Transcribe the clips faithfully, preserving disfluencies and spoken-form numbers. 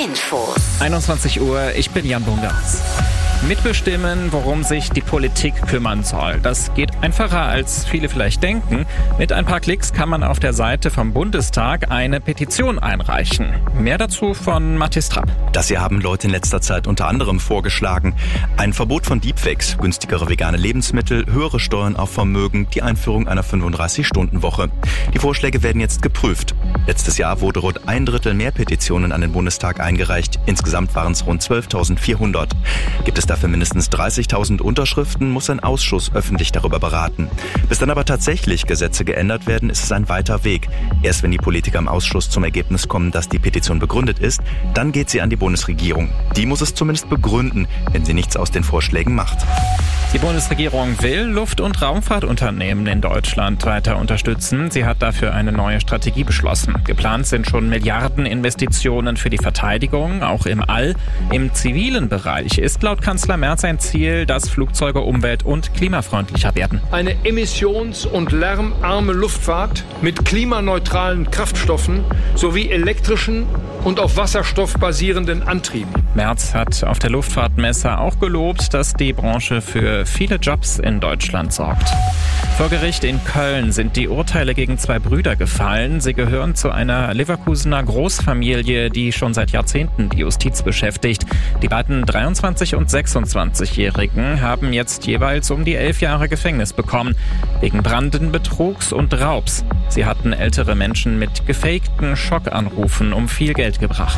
Infos. einundzwanzig Uhr, ich bin Jan Bungartz. Mitbestimmen, worum sich die Politik kümmern soll. Das geht einfacher, als viele vielleicht denken. Mit ein paar Klicks kann man auf der Seite vom Bundestag eine Petition einreichen. Mehr dazu von Mathis Trapp. Das hier haben Leute in letzter Zeit unter anderem vorgeschlagen. Ein Verbot von Deepfakes, günstigere vegane Lebensmittel, höhere Steuern auf Vermögen, die Einführung einer fünfunddreißig-Stunden-Woche. Die Vorschläge werden jetzt geprüft. Letztes Jahr wurde rund ein Drittel mehr Petitionen an den Bundestag eingereicht. Insgesamt waren es rund zwölftausendvierhundert. Gibt es dafür mindestens dreißigtausend Unterschriften, muss ein Ausschuss öffentlich darüber beraten. Bis dann aber tatsächlich Gesetze geändert werden, ist es ein weiter Weg. Erst wenn die Politiker im Ausschuss zum Ergebnis kommen, dass die Petition begründet ist, dann geht sie an die Bundesregierung. Die muss es zumindest begründen, wenn sie nichts aus den Vorschlägen macht. Die Bundesregierung will Luft- und Raumfahrtunternehmen in Deutschland weiter unterstützen. Sie hat dafür eine neue Strategie beschlossen. Geplant sind schon Milliardeninvestitionen für die Verteidigung, auch im All. Im zivilen Bereich ist laut Kanzler Merz ein Ziel, dass Flugzeuge umwelt- und klimafreundlicher werden. Eine emissions- und lärmarme Luftfahrt mit klimaneutralen Kraftstoffen sowie elektrischen und auf Wasserstoff basierenden Antrieben. Merz hat auf der Luftfahrtmesse auch gelobt, dass die Branche für viele Jobs in Deutschland sorgt. Vor Gericht in Köln sind die Urteile gegen zwei Brüder gefallen. Sie gehören zu einer Leverkusener Großfamilie, die schon seit Jahrzehnten die Justiz beschäftigt. Die beiden dreiundzwanzig- und sechsundzwanzigjährigen haben jetzt jeweils um die elf Jahre Gefängnis bekommen, wegen Branden, Betrugs und Raubs. Sie hatten ältere Menschen mit gefakten Schockanrufen um viel Geld gebracht.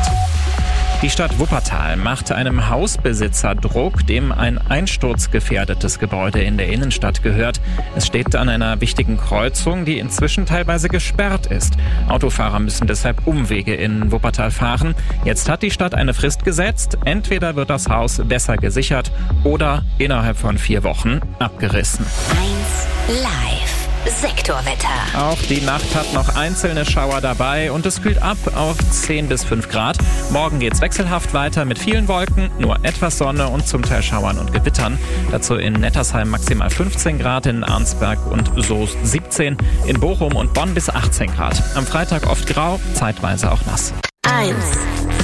Die Stadt Wuppertal macht einem Hausbesitzer Druck, dem ein einsturzgefährdetes Gebäude in der Innenstadt gehört. Es steht an einer wichtigen Kreuzung, die inzwischen teilweise gesperrt ist. Autofahrer müssen deshalb Umwege in Wuppertal fahren. Jetzt hat die Stadt eine Frist gesetzt. Entweder wird das Haus besser gesichert oder innerhalb von vier Wochen abgerissen. eins live. Sektorwetter. Auch die Nacht hat noch einzelne Schauer dabei und es kühlt ab auf zehn bis fünf Grad. Morgen geht's wechselhaft weiter mit vielen Wolken, nur etwas Sonne und zum Teil Schauern und Gewittern. Dazu in Nettersheim maximal fünfzehn Grad, in Arnsberg und Soest siebzehn, in Bochum und Bonn bis achtzehn Grad. Am Freitag oft grau, zeitweise auch nass. eins